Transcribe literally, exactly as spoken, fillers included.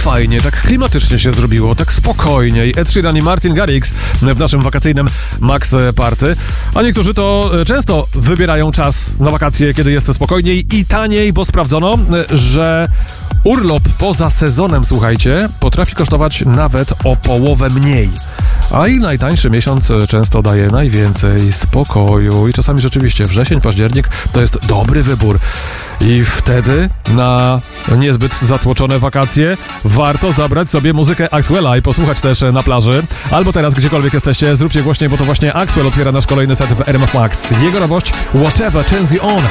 fajnie, tak klimatycznie się zrobiło, tak spokojnie. I Ed Sheeran i Martin Garrix w naszym wakacyjnym Max Party. A niektórzy to często wybierają czas na wakacje, kiedy jest spokojniej i taniej, bo sprawdzono, że urlop poza sezonem, słuchajcie, potrafi kosztować nawet o połowę mniej. A i najtańszy miesiąc często daje najwięcej spokoju. I czasami rzeczywiście wrzesień, październik to jest dobry wybór. I wtedy na niezbyt zatłoczone wakacje warto zabrać sobie muzykę Axwella i posłuchać też na plaży. Albo teraz, gdziekolwiek jesteście, zróbcie głośniej, bo to właśnie Axwell otwiera nasz kolejny set w R M F Max. Jego nowość Whatever Turns You On.